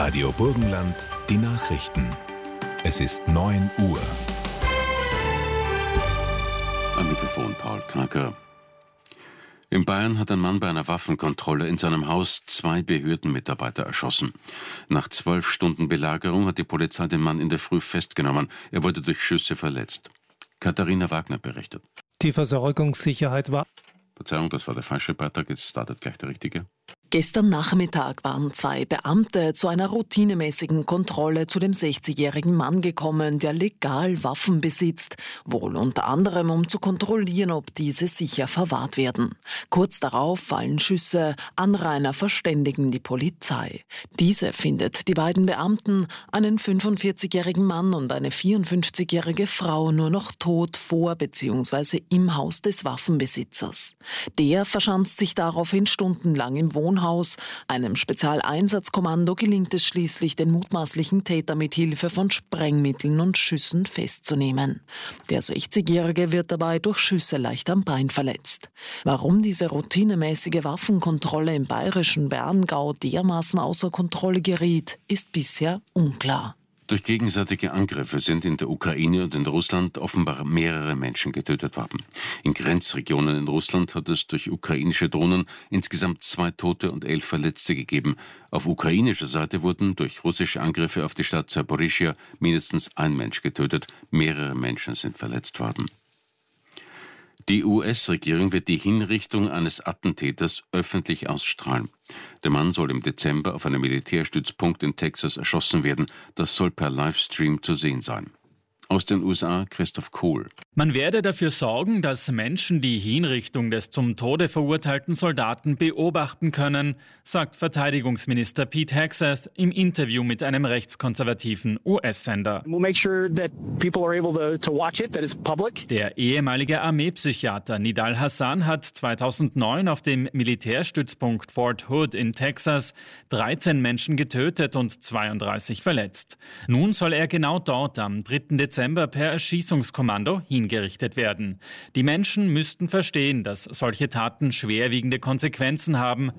Radio Burgenland, die Nachrichten. Es ist 9 Uhr. Am Mikrofon Paul Knacker. In Bayern hat ein Mann bei einer Waffenkontrolle in seinem Haus 2 Behördenmitarbeiter erschossen. Nach 12 Stunden Belagerung hat die Polizei den Mann in der Früh festgenommen. Er wurde durch Schüsse verletzt. Katharina Wagner berichtet. Die Versorgungssicherheit war... Verzeihung, das war der falsche Beitrag, jetzt startet gleich der richtige. Gestern Nachmittag waren 2 Beamte zu einer routinemäßigen Kontrolle zu dem 60-jährigen Mann gekommen, der legal Waffen besitzt, wohl unter anderem, um zu kontrollieren, ob diese sicher verwahrt werden. Kurz darauf fallen Schüsse, Anrainer verständigen die Polizei. Diese findet die beiden Beamten, einen 45-jährigen Mann und eine 54-jährige Frau, nur noch tot vor bzw. im Haus des Waffenbesitzers. Der verschanzt sich daraufhin stundenlang im Wohnhaus. Einem Spezialeinsatzkommando gelingt es schließlich, den mutmaßlichen Täter mit Hilfe von Sprengmitteln und Schüssen festzunehmen. Der 60-Jährige wird dabei durch Schüsse leicht am Bein verletzt. Warum diese routinemäßige Waffenkontrolle im bayerischen Berngau dermaßen außer Kontrolle geriet, ist bisher unklar. Durch gegenseitige Angriffe sind in der Ukraine und in Russland offenbar mehrere Menschen getötet worden. In Grenzregionen in Russland hat es durch ukrainische Drohnen insgesamt 2 Tote und 11 Verletzte gegeben. Auf ukrainischer Seite wurden durch russische Angriffe auf die Stadt Zaporizhia mindestens 1 Mensch getötet. Mehrere Menschen sind verletzt worden. Die US-Regierung wird die Hinrichtung eines Attentäters öffentlich ausstrahlen. Der Mann soll im Dezember auf einem Militärstützpunkt in Texas erschossen werden. Das soll per Livestream zu sehen sein. Aus den USA Christoph Kohl. Man werde dafür sorgen, dass Menschen die Hinrichtung des zum Tode verurteilten Soldaten beobachten können, sagt Verteidigungsminister Pete Hegseth im Interview mit einem rechtskonservativen US-Sender. Der ehemalige Armeepsychiater Nidal Hassan hat 2009 auf dem Militärstützpunkt Fort Hood in Texas 13 Menschen getötet und 32 verletzt. Nun soll er genau dort am 3. Dezember per Erschießungskommando hingerichtet werden. Die Menschen müssten verstehen, dass solche Taten schwerwiegende Konsequenzen haben.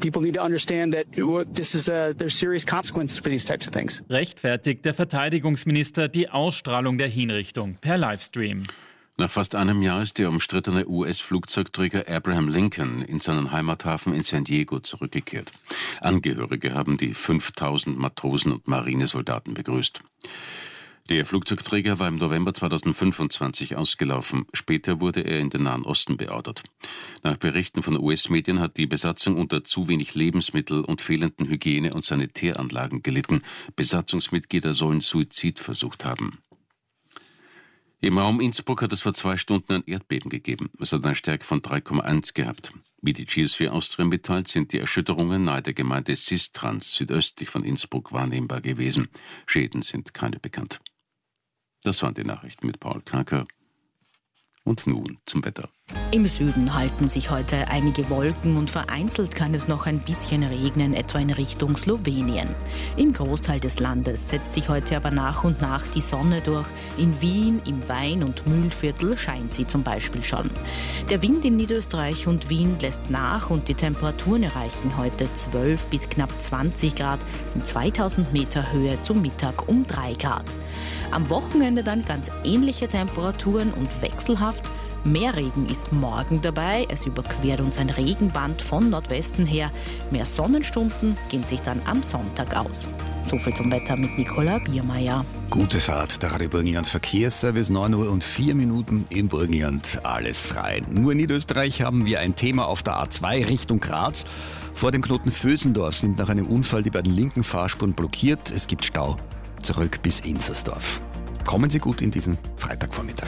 Rechtfertigt der Verteidigungsminister die Ausstrahlung der Hinrichtung per Livestream. Nach fast einem Jahr ist der umstrittene US-Flugzeugträger Abraham Lincoln in seinen Heimathafen in San Diego zurückgekehrt. Angehörige haben die 5000 Matrosen und Marinesoldaten begrüßt. Der Flugzeugträger war im November 2025 ausgelaufen. Später wurde er in den Nahen Osten beordert. Nach Berichten von US-Medien hat die Besatzung unter zu wenig Lebensmittel und fehlenden Hygiene- und Sanitäranlagen gelitten. Besatzungsmitglieder sollen Suizid versucht haben. Im Raum Innsbruck hat es vor 2 Stunden ein Erdbeben gegeben. Es hat eine Stärke von 3,1 gehabt. Wie die GS4 Austria mitteilt, sind die Erschütterungen nahe der Gemeinde Sistrans südöstlich von Innsbruck wahrnehmbar gewesen. Schäden sind keine bekannt. Das waren die Nachrichten mit Paul Knacker. Und nun zum Wetter. Im Süden halten sich heute einige Wolken und vereinzelt kann es noch ein bisschen regnen, etwa in Richtung Slowenien. Im Großteil des Landes setzt sich heute aber nach und nach die Sonne durch. In Wien, im Wein- und Mühlviertel scheint sie zum Beispiel schon. Der Wind in Niederösterreich und Wien lässt nach und die Temperaturen erreichen heute 12 bis knapp 20 Grad, in 2000 Meter Höhe zum Mittag um 3 Grad. Am Wochenende dann ganz ähnliche Temperaturen und wechselhaft. Mehr Regen ist morgen dabei. Es überquert uns ein Regenband von Nordwesten her. Mehr Sonnenstunden gehen sich dann am Sonntag aus. Soviel zum Wetter mit Nicola Biermeier. Gute Fahrt, der Radio Burgenland Verkehrsservice, 9 Uhr und 4 Minuten in Burgenland, alles frei. Nur in Niederösterreich haben wir ein Thema auf der A2 Richtung Graz. Vor dem Knoten Vösendorf sind nach einem Unfall die beiden linken Fahrspuren blockiert. Es gibt Stau zurück bis Inzersdorf. Kommen Sie gut in diesen Freitagvormittag.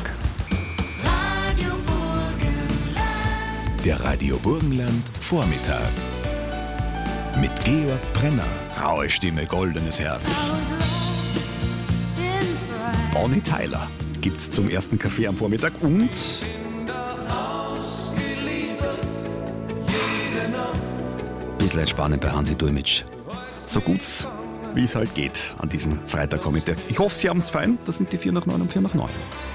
Der Radio Burgenland Vormittag. Mit Georg Brenner. Raue Stimme, goldenes Herz. Bonnie Tyler gibt's zum ersten Kaffee am Vormittag und bisschen entspannend bei Hansi Dulmitsch. So gut wie es halt geht an diesem Freitagvormittag. Ich hoffe, Sie haben es fein. Das sind die 4 nach 9 und 4 nach 9.